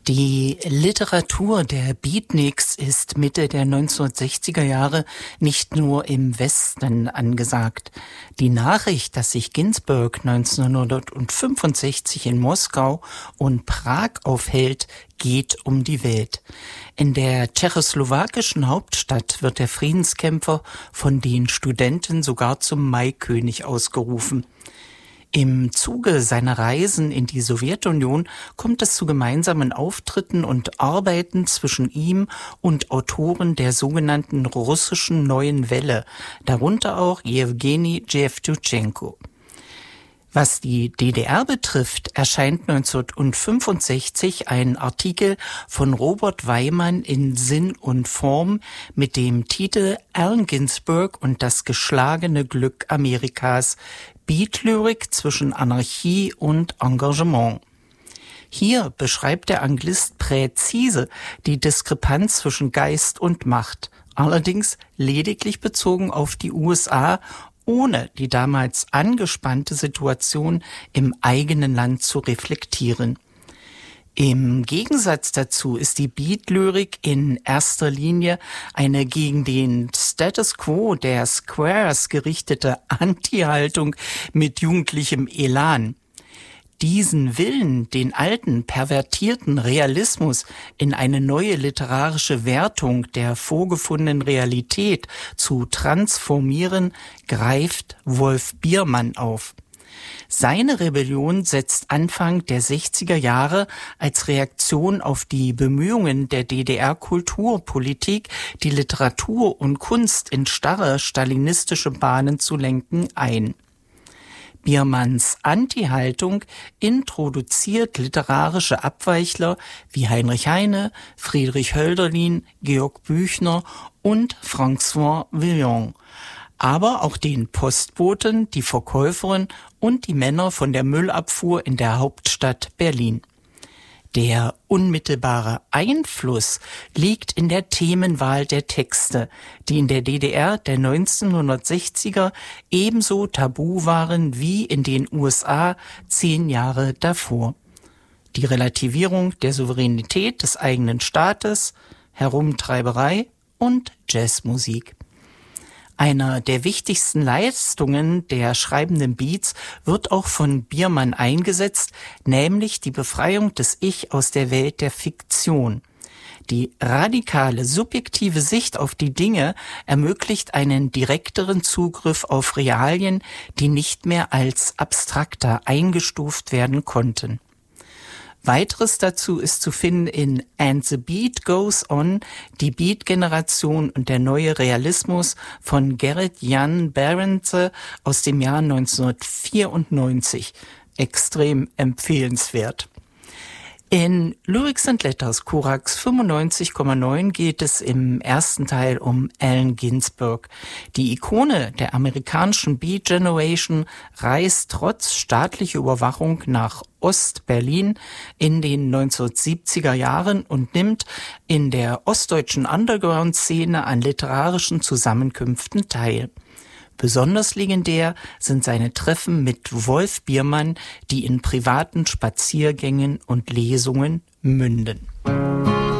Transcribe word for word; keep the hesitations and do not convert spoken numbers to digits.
Die Literatur der Beatniks ist Mitte der neunzehnhundertsechziger Jahre nicht nur im Westen angesagt. Die Nachricht, dass sich Ginsberg neunzehnhundertfünfundsechzig in Moskau und Prag aufhält, geht um die Welt. In der tschechoslowakischen Hauptstadt wird der Friedenskämpfer von den Studenten sogar zum Maikönig ausgerufen. Im Zuge seiner Reisen in die Sowjetunion kommt es zu gemeinsamen Auftritten und Arbeiten zwischen ihm und Autoren der sogenannten russischen Neuen Welle, darunter auch Jewgeni Jewtuschenko. Was die D D R betrifft, erscheint neunzehnhundertfünfundsechzig ein Artikel von Robert Weimann in Sinn und Form mit dem Titel Allen Ginsberg und das geschlagene Glück Amerikas, Beatlyrik zwischen Anarchie und Engagement. Hier beschreibt der Anglist präzise die Diskrepanz zwischen Geist und Macht, allerdings lediglich bezogen auf die U S A, ohne die damals angespannte Situation im eigenen Land zu reflektieren. Im Gegensatz dazu ist die Beat-Lyrik in erster Linie eine gegen den Status quo der Squares gerichtete Anti-Haltung mit jugendlichem Elan. Diesen Willen, den alten, pervertierten Realismus in eine neue literarische Wertung der vorgefundenen Realität zu transformieren, greift Wolf Biermann auf. Seine Rebellion setzt Anfang der sechziger Jahre als Reaktion auf die Bemühungen der D D R-Kulturpolitik, die Literatur und Kunst in starre stalinistische Bahnen zu lenken, ein. Biermanns Anti-Haltung introduziert literarische Abweichler wie Heinrich Heine, Friedrich Hölderlin, Georg Büchner und François Villon, aber auch den Postboten, die Verkäuferin und die Männer von der Müllabfuhr in der Hauptstadt Berlin. Der unmittelbare Einfluss liegt in der Themenwahl der Texte, die in der D D R der neunzehnhundertsechziger ebenso tabu waren wie in den U S A zehn Jahre davor. Die Relativierung der Souveränität des eigenen Staates, Herumtreiberei und Jazzmusik. Einer der wichtigsten Leistungen der schreibenden Beats wird auch von Biermann eingesetzt, nämlich die Befreiung des Ich aus der Welt der Fiktion. Die radikale, subjektive Sicht auf die Dinge ermöglicht einen direkteren Zugriff auf Realien, die nicht mehr als abstrakter eingestuft werden konnten. Weiteres dazu ist zu finden in And the Beat Goes On, die Beat-Generation und der neue Realismus von Gerrit Jan Berendse aus dem Jahr neunzehnhundertvierundneunzig. Extrem empfehlenswert. In Lyrics and Letters Korax fünfundneunzig Komma neun geht es im ersten Teil um Allen Ginsberg. Die Ikone der amerikanischen Beat Generation reist trotz staatlicher Überwachung nach Ost-Berlin in den neunzehnhundertsiebziger Jahren und nimmt in der ostdeutschen Underground-Szene an literarischen Zusammenkünften teil. Besonders legendär sind seine Treffen mit Wolf Biermann, die in privaten Spaziergängen und Lesungen münden.